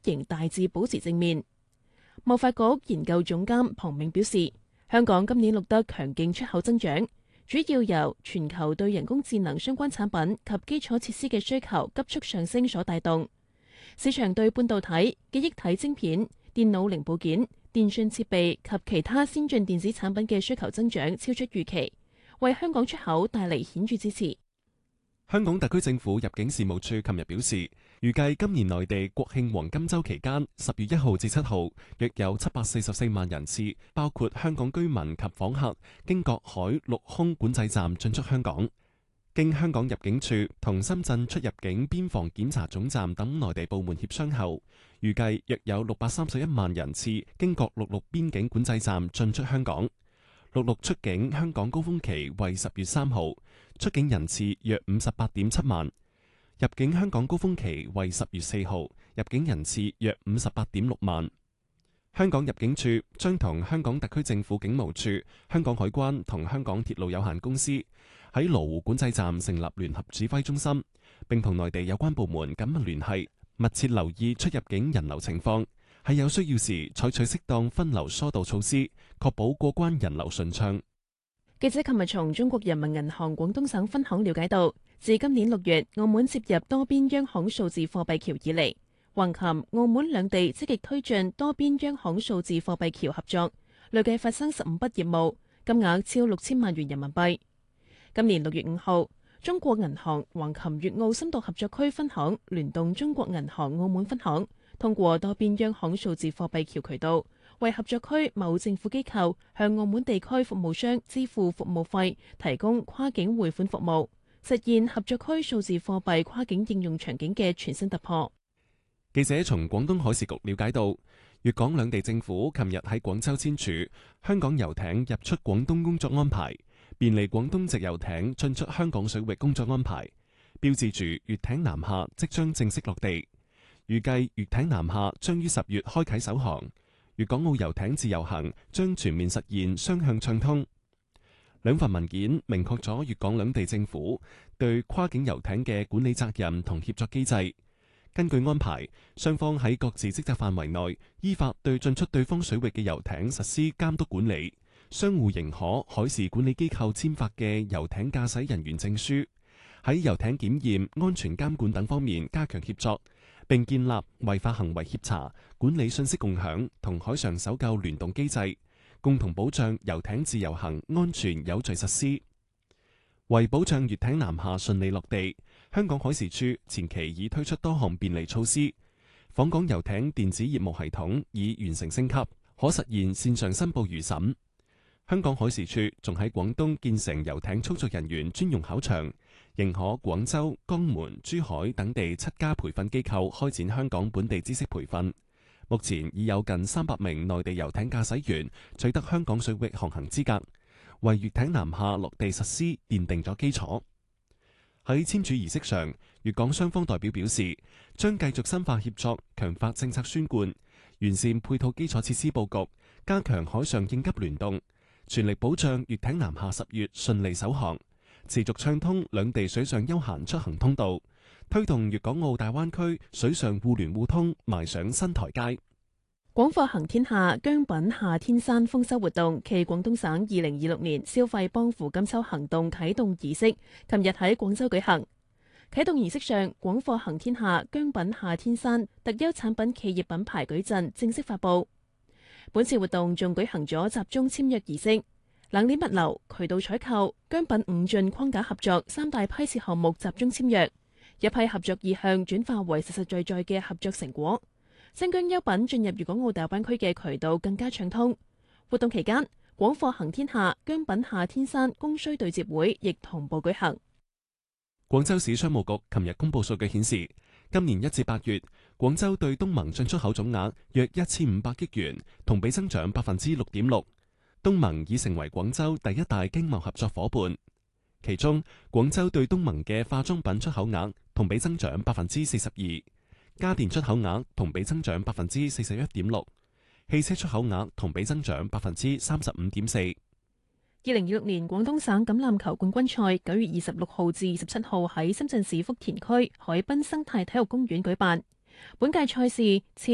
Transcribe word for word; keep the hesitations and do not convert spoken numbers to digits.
仍大致保持正面。貿發局研究總監龐銘表示，香港今年錄得強勁出口增長，主要由全球對人工智能相關產品及基礎設施嘅需求急速上升所帶動。市場對半導體、記憶體晶片、電腦零部件、電訊設備及其他先進電子產品嘅需求增長超出預期，為香港出口帶嚟顯著支持。 香港特區政府入境事務處琴日表示，預計今年內地國慶黃金週期間，十月一號至七號，約有七百四十四萬人次，包括香港居民及訪客，經各海陸空管制站進出香港。經香港入境處同深圳出入境邊防檢查總站等內地部門協商後，預計約有六百三十一萬人次經各陸路邊境管制站進出香港。陸路出境香港高峰期為十月三號，出境人次約五十八點七萬；入境香港高峰期為十月四號，入境人次約五十八點六萬。香港入境處將同香港特區政府警務處、香港海關同香港鐵路有限公司喺羅湖管制站成立聯合指揮中心，並同內地有關部門緊密聯繫，密切留意出入境人流情況，喺有需要時採取適當分流疏導措施，確保過關人流順暢。 記者琴日從中國人民銀行廣東省分行了解到，自今年六月澳門接入多邊央行數字貨幣橋以嚟，橫琴、澳門兩地積極推進多邊央行數字貨幣橋合作，累計發生十五筆業務，金額超六千萬元人民幣。今年六月五號，中國銀行橫琴粵澳深度合作區分行聯動中國銀行澳門分行，通過多邊央行數字貨幣橋渠道，為合作區某政府機構向澳門地區服務商支付服務費，提供跨境匯款服務，實現合作區數字貨幣跨境應用場景嘅全新突破。 記者從廣東海事局了解到，粵港兩地政府琴日喺廣州簽署香港遊艇入出廣東工作安排，便利廣東籍遊艇進出香港水域工作安排，標誌住粵艇南下即將正式落地。預計粵艇南下將於十月開啟首航，粵港澳遊艇自由行將全面實現雙向暢通。兩份文件明確咗粵港兩地政府對跨境遊艇嘅管理責任同協作機制。根據安排，雙方喺各自職責範圍內，依法對進出對方水域嘅遊艇實施監督管理，相互認可海事管理機構簽發嘅遊艇駕駛人員證書，喺遊艇檢驗、安全監管等方面加強協作，並建立違法行為協查、管理信息共享同海上搜救聯動機制，共同保障遊艇自由行安全有序實施。為保障粵艇南下順利落地，香港海事處前期已推出多項便利措施，訪港遊艇電子業務系統已完成升級，可實現線上申報預審。香港海事處仲喺廣東建成遊艇操作人員專用考場，認可廣州、江門、珠海等地七家培訓機構開展香港本地知識培訓。目前已有近三百名內地遊艇駕駛員取得香港水域航行資格，為粵艇南下落地實施奠定咗基礎。喺簽署儀式上，粵港雙方代表表示，將繼續深化協作，強化政策宣貫，完善配套基礎設施佈局，加強海上應急聯動，全力保障粵艇南下十月順利首航，持續暢通兩地水上休閒出行通道，推動粵港澳大灣區水上互聯互通邁上新台階。 廣貨行天下姜品夏天山豐收活動暨廣東省二零二六年消費幫扶金秋行動啟動儀式，琴日喺廣州舉行。啟動儀式上，廣貨行天下姜品夏天山特優產品企業品牌矩陣正式發布。本次活動仲舉行咗集中簽約儀式，冷鏈物流、渠道採購、姜品五進框架合作三大批次項目集中簽約，一批合作意向轉化為實實在在嘅合作成果。新疆優品進入粵港澳大灣區嘅渠道更加暢通。活動期間，廣貨行天下姜品夏天山供需對接會亦同步舉行。 廣州市商務局琴日公布數據顯示，今年一至八月，廣州對東盟進出口總額約一千五百億元，同比增長百分之六點六。東盟已成為廣州第一大經貿合作伙伴。其中，廣州對東盟嘅化妝品出口額同比增長百分之四十二。家電出口額同比增長百分之四十一點六，汽車出口額同比增長百分之三十五點四。 二零二六年廣東省橄欖球冠軍賽九月二十六號至二十七號喺深圳市福田區海濱生態體育公園舉辦。本屆賽事